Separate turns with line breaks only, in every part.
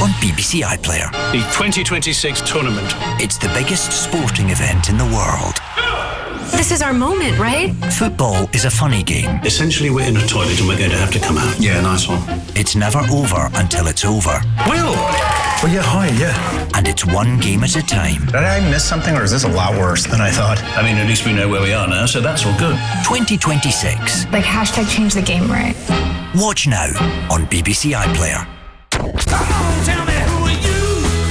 on BBC iPlayer.
The 2026 tournament.
It's the biggest sporting event in the world.
This is our moment, right?
Football is a funny game.
Essentially, we're in a toilet and we're going to have to come out. Yeah, nice one.
It's never over until it's over.
Will!
Oh, yeah, hi, yeah.
And it's one game at a time.
Did I miss something, or is this a lot worse than I thought?
I mean, at least we know where we are now, so that's all good.
2026.
Like hashtag change the game, right?
Watch now on BBC iPlayer.
Come on, tell me who are you?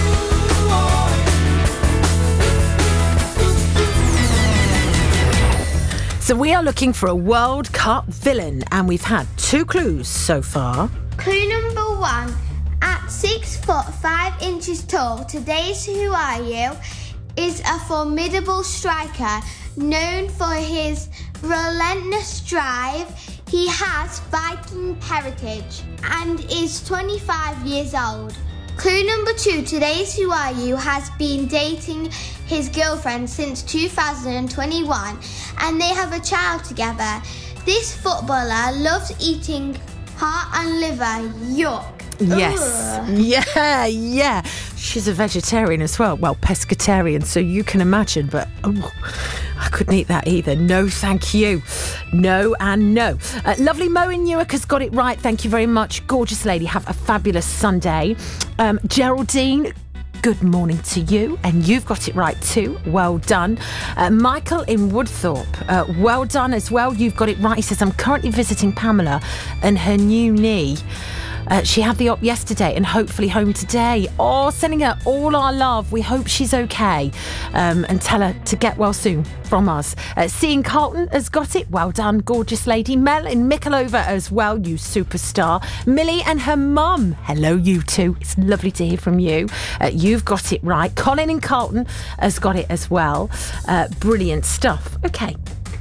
So we are looking for a World Cup villain, and we've had 2 clues so far.
Clue number 1. At 6 foot 5 inches tall, today's Who Are You is a formidable striker known for his relentless drive. He has Viking heritage and is 25 years old. Clue number 2, today's Who Are You has been dating his girlfriend since 2021 and they have a child together. This footballer loves eating heart and liver. Yuck.
Yes.
Ugh.
Yeah. She's a vegetarian as well. Well, pescatarian, so you can imagine, but I couldn't eat that either. No, thank you. No and no. Lovely Mo in Newark has got it right. Thank you very much. Gorgeous lady. Have a fabulous Sunday. Geraldine, good morning to you, and you've got it right too. Well done. Michael in Woodthorpe, well done as well. You've got it right. He says, I'm currently visiting Pamela and her new knee. She had the op yesterday and hopefully home today. Oh, sending her all our love. We hope she's okay. And tell her to get well soon from us. Seeing Carlton has got it. Well done, gorgeous lady. Mel in Michelova as well, you superstar. Millie and her mum. Hello, you two. It's lovely to hear from you. You've got it right. Colin in Carlton has got it as well. Brilliant stuff. Okay,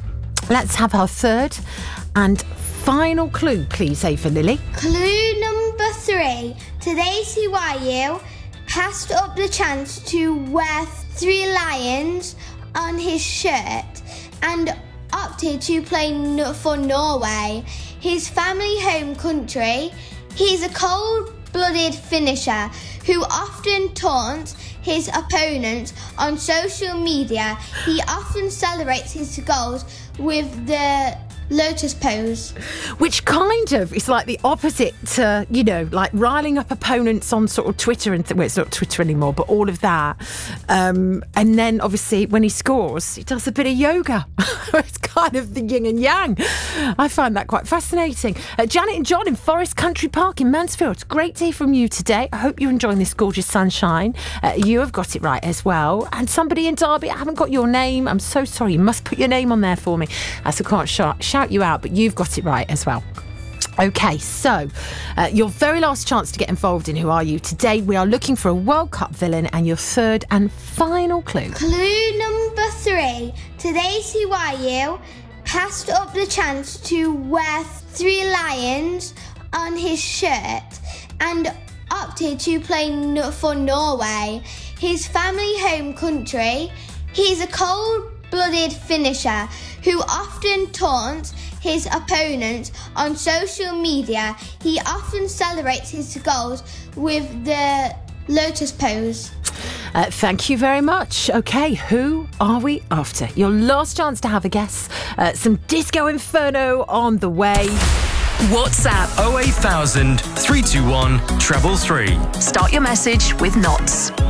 let's have our third and final clue, please, Ava Lily.
Clue number 3. Today's Who Are You passed up the chance to wear 3 lions on his shirt and opted to play for Norway, his family home country. He's a cold-blooded finisher who often taunts his opponents on social media. He often celebrates his goals with the lotus pose.
Which kind of is like the opposite to, like riling up opponents on sort of Twitter and well, it's not Twitter anymore, but all of that. And then obviously when he scores, he does a bit of yoga. It's kind of the yin and yang. I find that quite fascinating. Janet and John in Forest Country Park in Mansfield. Great to hear from you today. I hope you're enjoying this gorgeous sunshine. You have got it right as well. And somebody in Derby, I haven't got your name. I'm so sorry. You must put your name on there for me. As I can't shout you out, but you've got it right as well. Okay, so your very last chance to get involved in Who Are You? Today we are looking for a World Cup villain and your third and final clue.
Clue number 3. Today's Who Are You passed up the chance to wear 3 lions on his shirt and opted to play for Norway, his family home country. He's a cold-blooded finisher who often taunts his opponents on social media. He often celebrates his goals with the lotus pose.
Thank you very much. Okay, who are we after? Your last chance to have a guess. Some Disco Inferno on the way.
WhatsApp
08000 321 333.
Start your message with Knots.